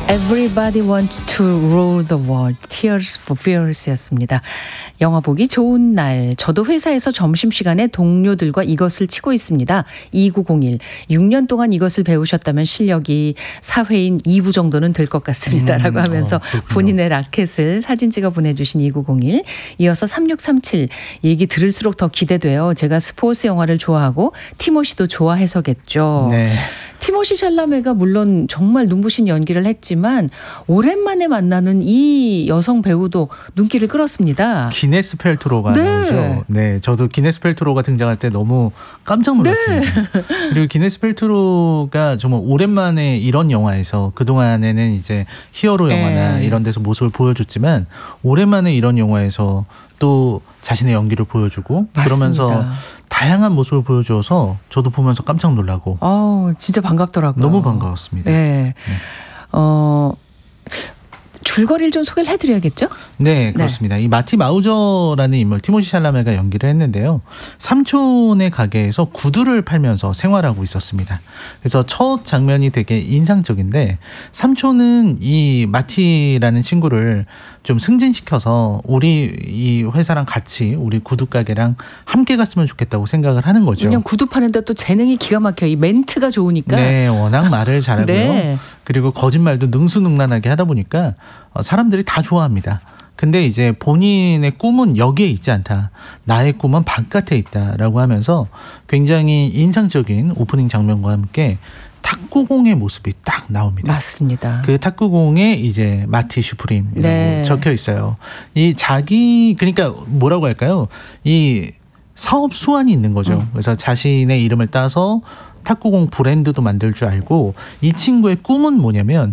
Everybody wants to rule the world. Tears for Fears였습니다. 영화 보기 좋은 날. 저도 회사에서 점심시간에 동료들과 이것을 치고 있습니다. 2901. 6년 동안 이것을 배우셨다면 실력이 사회인 2부 정도는 될 것 같습니다. 라고 하면서 본인의 라켓을 사진 찍어 보내주신 2901. 이어서 3637. 얘기 들을수록 더 기대돼요. 제가 스포츠 영화를 좋아하고 티모시도 좋아해서겠죠. 네. 티모시 샬라메가 물론 정말 눈부신 연기를 했지만 오랜만에 만나는 이 여성 배우도 눈길을 끌었습니다. 기네스 펠트로가 네. 나오죠. 네, 저도 기네스 펠트로가 등장할 때 너무 깜짝 놀랐습니다. 네. 그리고 기네스 펠트로가 정말 오랜만에 이런 영화에서 그동안에는 이제 히어로 영화나 이런 데서 모습을 보여줬지만 오랜만에 이런 영화에서 또 자신의 연기를 보여주고 맞습니다. 그러면서 다양한 모습을 보여줘서 저도 보면서 깜짝 놀라고 진짜 반갑더라고요. 너무 반가웠습니다. 네. 줄거리를 좀 소개를 해드려야겠죠? 네, 그렇습니다. 이 마티 마우저라는 인물 티모시 샬라메가 연기를 했는데요. 삼촌의 가게에서 구두를 팔면서 생활하고 있었습니다. 그래서 첫 장면이 되게 인상적인데 삼촌은 이 마티라는 친구를 좀 승진시켜서 우리 이 회사랑 같이 우리 구두 가게랑 함께 갔으면 좋겠다고 생각을 하는 거죠. 그냥 구두 파는데 또 재능이 기가 막혀요. 이 멘트가 좋으니까. 네, 워낙 말을 잘하고요. 네. 그리고 거짓말도 능수능란하게 하다 보니까 사람들이 다 좋아합니다. 근데 이제 본인의 꿈은 여기에 있지 않다. 나의 꿈은 바깥에 있다라고 하면서 굉장히 인상적인 오프닝 장면과 함께 탁구공의 모습이 딱 나옵니다. 맞습니다. 그 탁구공에 이제 마티 슈프림이라고 적혀 있어요. 이 그러니까 뭐라고 할까요? 이 사업 수완이 있는 거죠. 그래서 자신의 이름을 따서 탁구공 브랜드도 만들 줄 알고 이 친구의 꿈은 뭐냐면